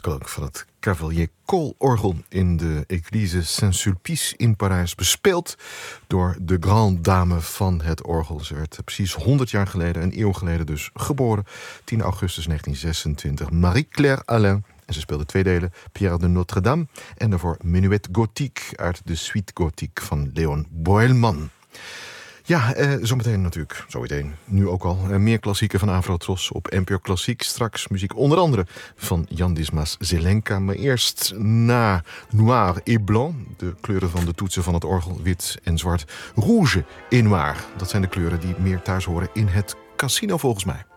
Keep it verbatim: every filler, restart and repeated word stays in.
klank van het Cavalier koolorgel in de Église Saint-Sulpice in Parijs, bespeeld door de grande dame van het orgel. Ze werd precies honderd jaar geleden, een eeuw geleden dus, geboren. tien augustus negentien zesentwintig. Marie-Claire Alain. En ze speelde twee delen, Pierre de Notre-Dame en daarvoor Menuet Gothique uit de Suite Gothique van Léon Boëlman. Ja, eh, zometeen natuurlijk, zometeen, nu ook al, eh, meer klassieken van Afrotros op N P O Klassiek. Straks muziek onder andere van Jan Dismas Zelenka. Maar eerst na Noir et Blanc, de kleuren van de toetsen van het orgel, wit en zwart. Rouge et Noir, dat zijn de kleuren die meer thuis horen in het casino volgens mij.